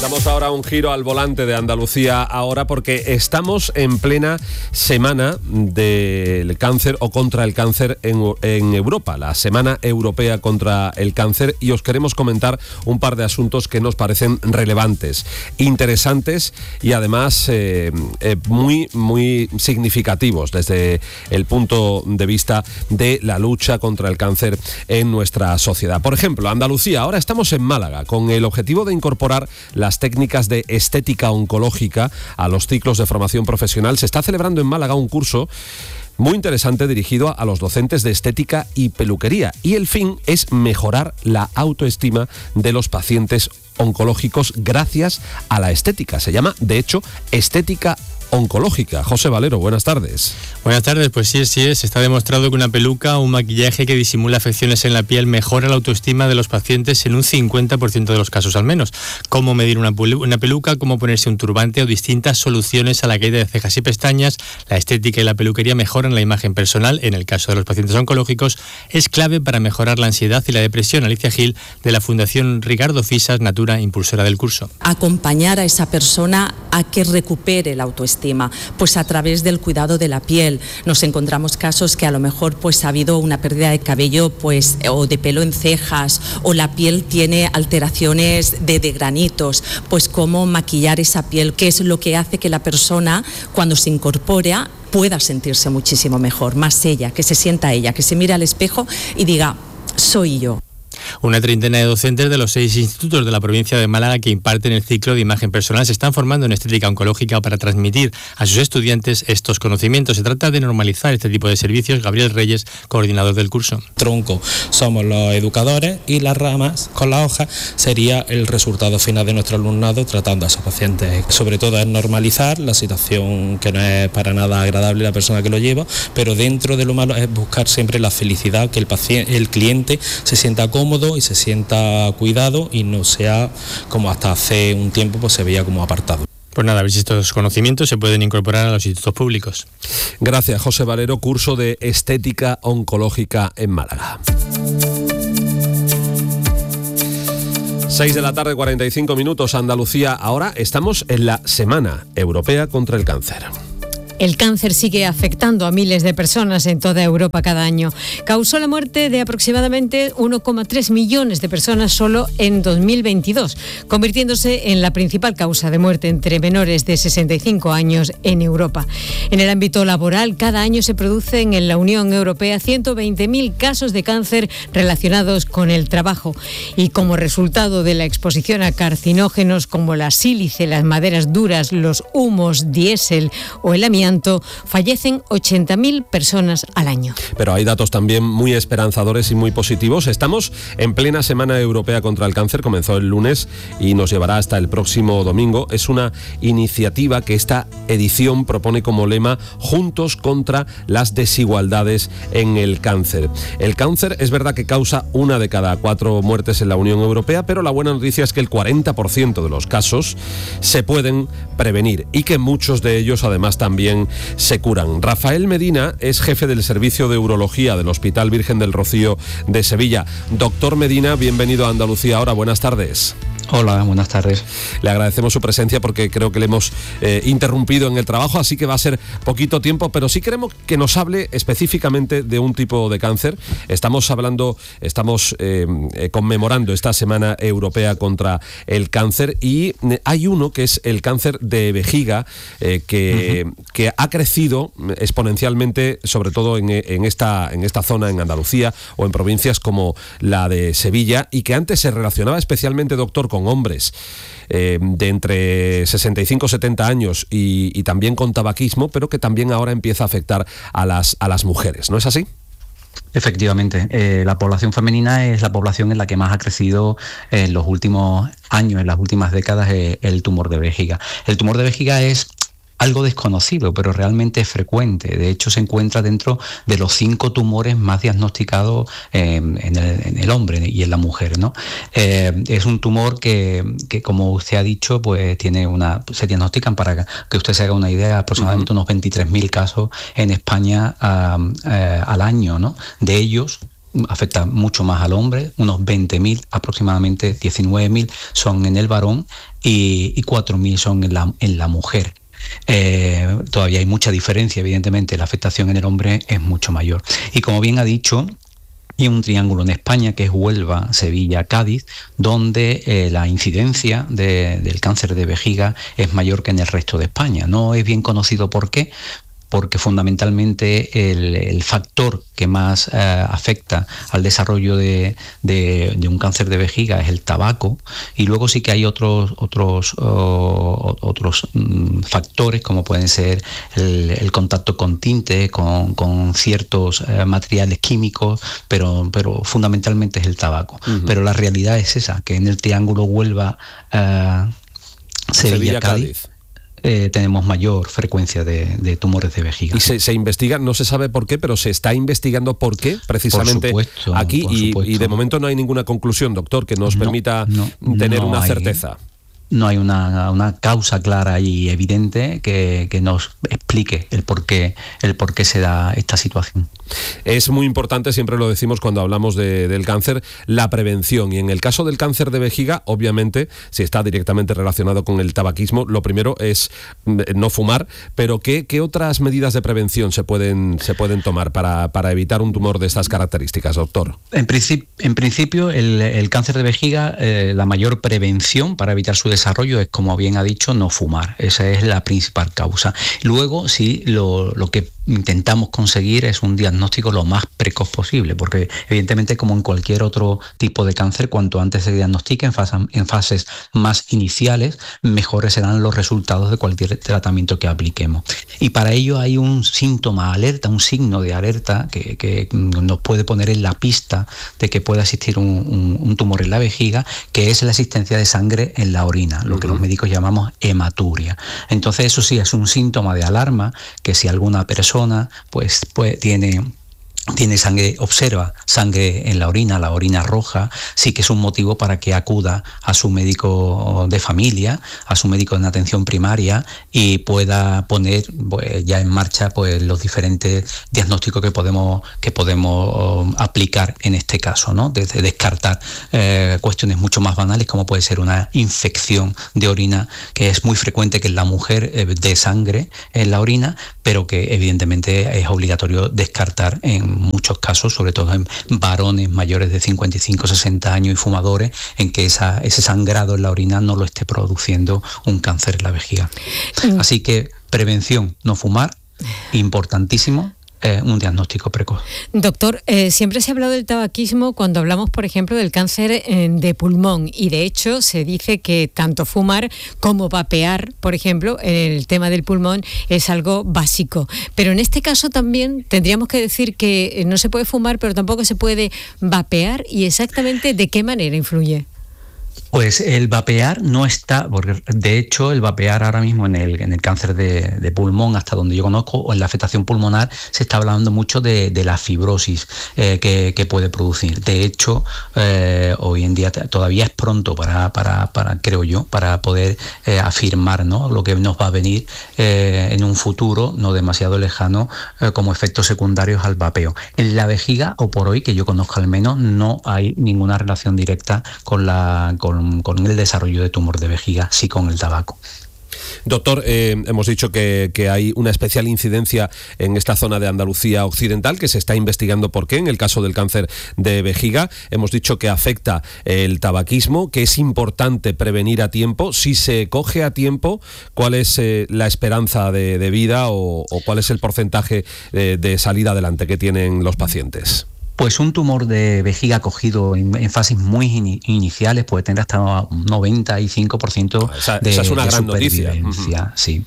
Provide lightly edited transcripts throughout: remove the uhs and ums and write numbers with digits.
Damos ahora un giro al volante de Andalucía ahora, porque estamos en plena semana del cáncer o contra el cáncer en Europa, la Semana Europea contra el Cáncer, y os queremos comentar un par de asuntos que nos parecen relevantes, interesantes y además muy significativos desde el punto de vista de la lucha contra el cáncer en nuestra sociedad. Por ejemplo, Andalucía, ahora estamos en Málaga con el objetivo de incorporar las técnicas de estética oncológica a los ciclos de formación profesional. Se está celebrando en Málaga un curso muy interesante dirigido a los docentes de estética y peluquería, y el fin es mejorar la autoestima de los pacientes oncológicos gracias a la estética. Se llama, de hecho, estética oncológica. José Valero, buenas tardes. Buenas tardes, pues sí es. Está demostrado que una peluca o un maquillaje que disimula afecciones en la piel mejora la autoestima de los pacientes en un 50% de los casos al menos. Cómo medir una peluca, cómo ponerse un turbante o distintas soluciones a la caída de cejas y pestañas. La estética y la peluquería mejoran la imagen personal. En el caso de los pacientes oncológicos, es clave para mejorar la ansiedad y la depresión. Alicia Gil, de la Fundación Ricardo Fisas Natura, impulsora del curso. Acompañar a esa persona a que recupere la autoestima, pues a través del cuidado de la piel. Nos encontramos casos que a lo mejor pues ha habido una pérdida de cabello pues o de pelo en cejas, o la piel tiene alteraciones de granitos, pues cómo maquillar esa piel, que es lo que hace que la persona cuando se incorpora pueda sentirse muchísimo mejor, más ella, que se sienta ella, que se mire al espejo y diga, soy yo. Una treintena de docentes de los 6 institutos de la provincia de Málaga que imparten el ciclo de imagen personal se están formando en estética oncológica para transmitir a sus estudiantes estos conocimientos. Se trata de normalizar este tipo de servicios. Gabriel Reyes, coordinador del curso. Tronco somos los educadores y las ramas con la hoja sería el resultado final de nuestro alumnado tratando a esos pacientes. Sobre todo es normalizar la situación que no es para nada agradable la persona que lo lleva, pero dentro de lo malo es buscar siempre la felicidad, que el cliente se sienta cómodo y se sienta cuidado y no sea como hasta hace un tiempo pues se veía como apartado. Pues nada, a ver si estos conocimientos se pueden incorporar a los institutos públicos. Gracias, José Valero, curso de estética oncológica en Málaga. 6 de la tarde, 45 minutos, Andalucía. Ahora estamos en la Semana Europea contra el Cáncer. El cáncer sigue afectando a miles de personas en toda Europa cada año. Causó la muerte de aproximadamente 1,3 millones de personas solo en 2022, convirtiéndose en la principal causa de muerte entre menores de 65 años en Europa. En el ámbito laboral, cada año se producen en la Unión Europea 120.000 casos de cáncer relacionados con el trabajo. Y como resultado de la exposición a carcinógenos como la sílice, las maderas duras, los humos, diésel o el amianto, fallecen 80.000 personas al año. Pero hay datos también muy esperanzadores y muy positivos. Estamos en plena Semana Europea contra el Cáncer, comenzó el lunes y nos llevará hasta el próximo domingo. Es una iniciativa que esta edición propone como lema Juntos contra las desigualdades en el cáncer. El cáncer es verdad que causa 1 de cada 4 muertes en la Unión Europea, pero la buena noticia es que el 40% de los casos se pueden prevenir y que muchos de ellos además también se curan. Rafael Medina es jefe del Servicio de Urología del Hospital Virgen del Rocío de Sevilla. Doctor Medina, bienvenido a Andalucía Ahora, buenas tardes. Hola, buenas tardes. Le agradecemos su presencia porque creo que le hemos interrumpido en el trabajo, así que va a ser poquito tiempo, pero sí queremos que nos hable específicamente de un tipo de cáncer. Estamos conmemorando esta Semana Europea contra el Cáncer y hay uno que es el cáncer de vejiga que ha crecido exponencialmente, sobre todo en esta zona, en Andalucía o en provincias como la de Sevilla, y que antes se relacionaba especialmente, doctor, con hombres de entre 65 y 70 años y también con tabaquismo, pero que también ahora empieza a afectar a las mujeres, ¿no es así? Efectivamente, la población femenina es la población en la que más ha crecido en los últimos años, en las últimas décadas, el tumor de vejiga. El tumor de vejiga es algo desconocido, pero realmente es frecuente. De hecho, se encuentra dentro de los 5 tumores más diagnosticados en el hombre y en la mujer, ¿no? Es un tumor que, como usted ha dicho, pues se diagnostican, para que usted se haga una idea, aproximadamente unos 23.000 casos en España al año, ¿no? De ellos, afecta mucho más al hombre, unos 20.000, aproximadamente 19.000 son en el varón y 4.000 son en la mujer. Todavía hay mucha diferencia, evidentemente, la afectación en el hombre es mucho mayor. Y como bien ha dicho, hay un triángulo en España que es Huelva, Sevilla, Cádiz, donde la incidencia del cáncer de vejiga es mayor que en el resto de España. No es bien conocido por qué, porque fundamentalmente el factor que más afecta al desarrollo de un cáncer de vejiga es el tabaco, y luego sí que hay otros factores, como pueden ser el contacto con tinte, con ciertos materiales químicos, pero fundamentalmente es el tabaco. Uh-huh. Pero la realidad es esa, que en el triángulo Huelva, Sevilla, Cádiz, tenemos mayor frecuencia de tumores de vejiga. Y se investiga, no se sabe por qué, pero se está investigando por qué, precisamente por supuesto, aquí, y de momento no hay ninguna conclusión, doctor, que nos permita tener una certeza. No hay una causa clara y evidente que nos explique el por qué se da esta situación. Es muy importante, siempre lo decimos cuando hablamos del cáncer, la prevención. Y en el caso del cáncer de vejiga, obviamente, si está directamente relacionado con el tabaquismo, lo primero es no fumar, pero ¿qué otras medidas de prevención se pueden tomar para evitar un tumor de estas características, doctor? En principio, el cáncer de vejiga, la mayor prevención para evitar su desarrollo es, como bien ha dicho, no fumar. Esa es la principal causa. Luego, sí, lo que intentamos conseguir es un diagnóstico lo más precoz posible, porque evidentemente, como en cualquier otro tipo de cáncer, cuanto antes se diagnostique en fases más iniciales, mejores serán los resultados de cualquier tratamiento que apliquemos. Y para ello hay un síntoma alerta, un signo de alerta que nos puede poner en la pista de que pueda existir un tumor en la vejiga, que es la existencia de sangre en la orina, lo que los médicos llamamos hematuria. Entonces, eso sí es un síntoma de alarma, que si alguna persona pues tiene sangre, observa sangre en la orina roja, sí que es un motivo para que acuda a su médico de familia, a su médico en atención primaria, y pueda poner pues, ya en marcha pues los diferentes diagnósticos que podemos aplicar en este caso, ¿no? Desde descartar cuestiones mucho más banales, como puede ser una infección de orina, que es muy frecuente que en la mujer dé sangre en la orina, pero que evidentemente es obligatorio descartar en muchos casos, sobre todo en varones mayores de 55, 60 años y fumadores, en que ese sangrado en la orina no lo esté produciendo un cáncer en la vejiga. Así que prevención, no fumar, importantísimo. Un diagnóstico precoz. Doctor, siempre se ha hablado del tabaquismo cuando hablamos, por ejemplo, del cáncer de pulmón, y de hecho se dice que tanto fumar como vapear, por ejemplo, el tema del pulmón es algo básico. Pero en este caso también tendríamos que decir que no se puede fumar, pero tampoco se puede vapear, y exactamente ¿de qué manera influye? Pues el vapear no está, porque de hecho el vapear ahora mismo en el cáncer de pulmón, hasta donde yo conozco, o en la afectación pulmonar, se está hablando mucho de la fibrosis que puede producir. De hecho, hoy en día todavía es pronto para creo yo, para poder afirmar, ¿no?, lo que nos va a venir en un futuro no demasiado lejano como efectos secundarios al vapeo. En la vejiga, o por hoy que yo conozco al menos, no hay ninguna relación directa con el desarrollo de tumor de vejiga, sí con el tabaco. Doctor, hemos dicho que hay una especial incidencia en esta zona de Andalucía occidental, que se está investigando por qué. En el caso del cáncer de vejiga, hemos dicho que afecta el tabaquismo, que es importante prevenir a tiempo. Si se coge a tiempo, ¿cuál es la esperanza de vida o cuál es el porcentaje de salida adelante que tienen los pacientes? Pues un tumor de vejiga cogido en fases muy iniciales puede tener hasta un 95% esa es una gran noticia. Sí.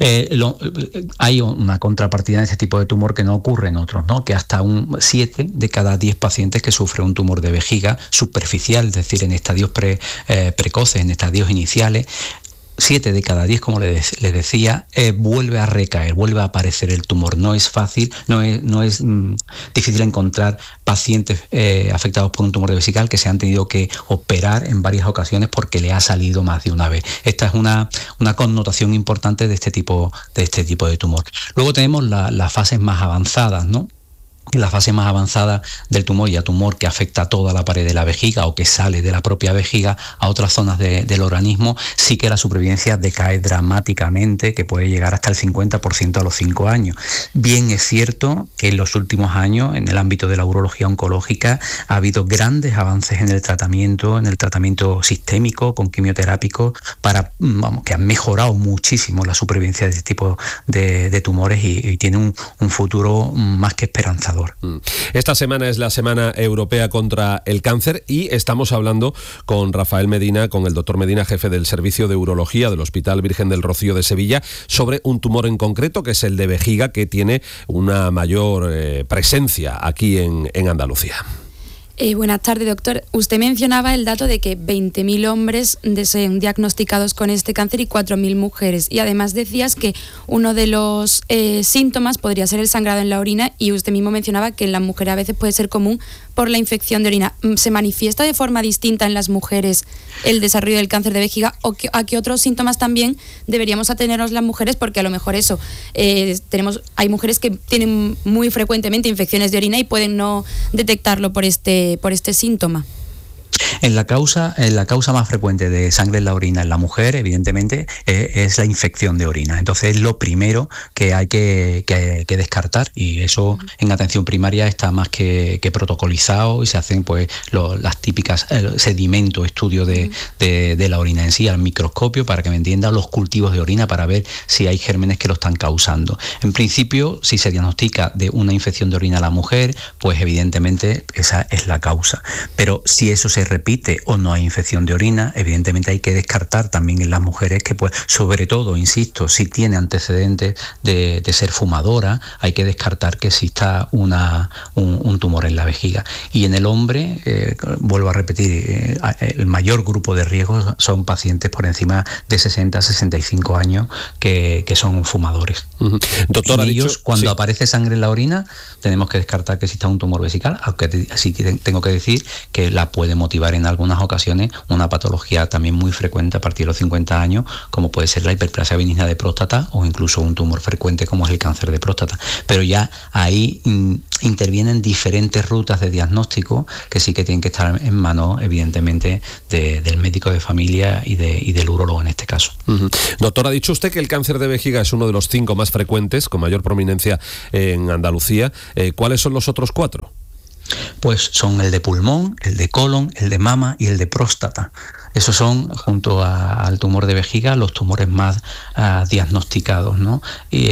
Hay una contrapartida en este tipo de tumor que no ocurre en otros, ¿no? Que hasta 7 de cada 10 pacientes que sufren un tumor de vejiga superficial, es decir, en estadios precoces, en estadios iniciales, 7 de cada 10, como les decía, vuelve a recaer, vuelve a aparecer el tumor. No es fácil, no es difícil encontrar pacientes afectados por un tumor de vesical que se han tenido que operar en varias ocasiones porque le ha salido más de una vez. Esta es una connotación importante de este tipo de tumor. Luego tenemos las fases más avanzadas, ¿no?, en la fase más avanzada del tumor, y a tumor que afecta a toda la pared de la vejiga o que sale de la propia vejiga a otras zonas del organismo, sí que la supervivencia decae dramáticamente, que puede llegar hasta el 50% a los 5 años. Bien es cierto que en los últimos años, en el ámbito de la urología oncológica, ha habido grandes avances en el tratamiento sistémico con quimioterápicos que han mejorado muchísimo la supervivencia de este tipo de tumores y tienen un futuro más que esperanzador. Esta semana es la Semana Europea contra el Cáncer y estamos hablando con Rafael Medina, con el doctor Medina, jefe del Servicio de Urología del Hospital Virgen del Rocío de Sevilla, sobre un tumor en concreto que es el de vejiga, que tiene una mayor presencia aquí en Andalucía. Buenas tardes, doctor. Usted mencionaba el dato de que 20.000 hombres son diagnosticados con este cáncer y 4.000 mujeres. Y además decías que uno de los síntomas podría ser el sangrado en la orina, y usted mismo mencionaba que en las mujeres a veces puede ser común por la infección de orina. ¿Se manifiesta de forma distinta en las mujeres el desarrollo del cáncer de vejiga, o a qué otros síntomas también deberíamos atenernos las mujeres? Porque a lo mejor hay mujeres que tienen muy frecuentemente infecciones de orina y pueden no detectarlo por este síntoma. La causa más frecuente de sangre en la orina en la mujer, evidentemente, es la infección de orina. Entonces es lo primero que hay que descartar, y eso en atención primaria está más que protocolizado, y se hacen pues las típicas sedimento, estudio de la orina en sí al microscopio, para que me entienda, los cultivos de orina para ver si hay gérmenes que lo están causando. En principio, si se diagnostica de una infección de orina a la mujer, pues evidentemente esa es la causa. Pero si eso se repite o no hay infección de orina, evidentemente hay que descartar también en las mujeres que, pues, sobre todo, insisto, si tiene antecedentes de ser fumadora, hay que descartar que exista un tumor en la vejiga. Y en el hombre, vuelvo a repetir, el mayor grupo de riesgo son pacientes por encima de 60-65 años que son fumadores. Doctor, y ellos, cuando aparece sangre en la orina, tenemos que descartar que exista un tumor vesical, aunque sí tengo que decir que la puede motivar en algunas ocasiones una patología también muy frecuente a partir de los 50 años, como puede ser la hiperplasia benigna de próstata, o incluso un tumor frecuente como es el cáncer de próstata. Pero ya ahí intervienen diferentes rutas de diagnóstico que sí que tienen que estar en manos, evidentemente, del médico de familia y del urólogo en este caso. Doctor, ha dicho usted que el cáncer de vejiga es uno de los 5 más frecuentes, con mayor prominencia en Andalucía. ¿Cuáles son los otros 4? Pues son el de pulmón, el de colon, el de mama y el de próstata. Esos son, junto al tumor de vejiga, los tumores más diagnosticados, ¿no?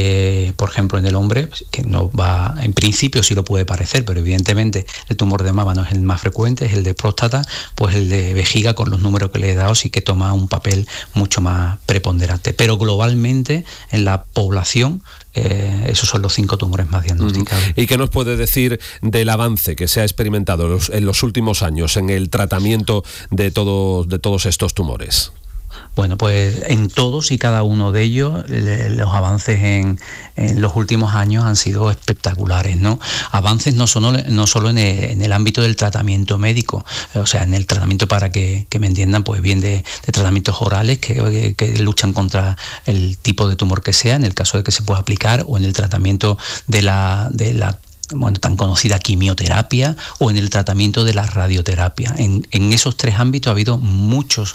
Por ejemplo, en el hombre, que no va, en principio sí lo puede parecer, pero evidentemente el tumor de mama no es el más frecuente, es el de próstata. Pues el de vejiga, con los números que le he dado, sí que toma un papel mucho más preponderante. Pero globalmente, en la población, esos son los 5 tumores más diagnosticados. ¿Y qué nos puede decir del avance que se ha experimentado en los últimos años en el tratamiento de todos estos tumores? Bueno, pues en todos y cada uno de ellos los avances en los últimos años han sido espectaculares, ¿no? Avances no solo en el ámbito del tratamiento médico, o sea, en el tratamiento, para que me entiendan, pues bien de tratamientos orales que luchan contra el tipo de tumor que sea, en el caso de que se pueda aplicar, o en el tratamiento de la tan conocida quimioterapia, o en el tratamiento de la radioterapia. En esos 3 ámbitos ha habido muchos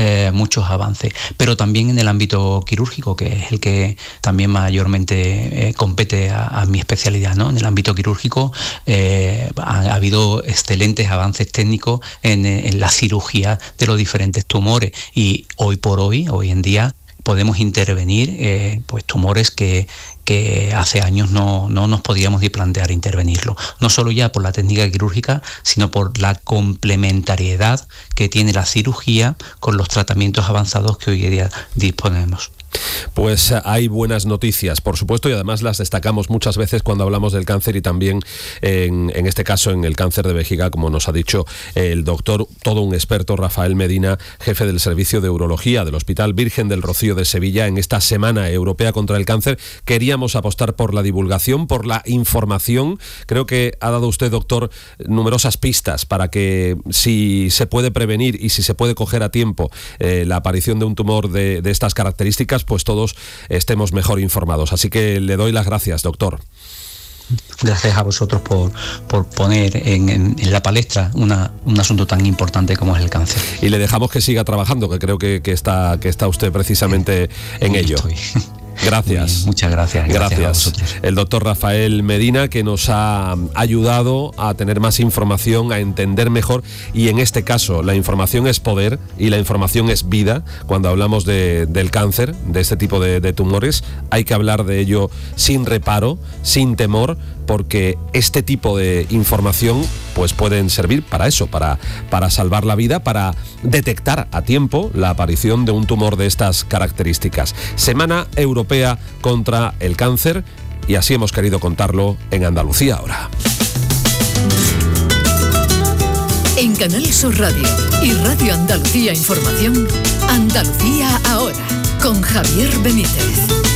avances, pero también en el ámbito quirúrgico, que es el que también mayormente compete a mi especialidad, ¿no? En el ámbito quirúrgico ha habido excelentes avances técnicos en la cirugía de los diferentes tumores, y hoy en día podemos intervenir pues tumores que hace años no nos podíamos ni plantear intervenirlo. No solo ya por la técnica quirúrgica, sino por la complementariedad que tiene la cirugía con los tratamientos avanzados que hoy en día disponemos. Pues hay buenas noticias, por supuesto, y además las destacamos muchas veces cuando hablamos del cáncer, y también en este caso en el cáncer de vejiga, como nos ha dicho el doctor, todo un experto, Rafael Medina, jefe del Servicio de Urología del Hospital Virgen del Rocío de Sevilla. En esta Semana Europea contra el Cáncer queríamos apostar por la divulgación, por la información. Creo que ha dado usted, doctor, numerosas pistas para que, si se puede prevenir y si se puede coger a tiempo la aparición de un tumor de estas características, pues todos estemos mejor informados. Así que le doy las gracias, doctor. Gracias a vosotros por poner en la palestra un asunto tan importante como es el cáncer. Y le dejamos que siga trabajando, que creo que está usted precisamente en ello. Estoy. Gracias. Bien, muchas gracias. Gracias a vosotros. El doctor Rafael Medina, que nos ha ayudado a tener más información, a entender mejor, y en este caso la información es poder y la información es vida. Cuando hablamos del cáncer, de este tipo de tumores, hay que hablar de ello sin reparo, sin temor, porque este tipo de información pues pueden servir para eso, para salvar la vida, para detectar a tiempo la aparición de un tumor de estas características. Semana Europea contra el Cáncer, y así hemos querido contarlo en Andalucía Ahora. En Canal Sur Radio y Radio Andalucía Información, Andalucía Ahora, con Javier Benítez.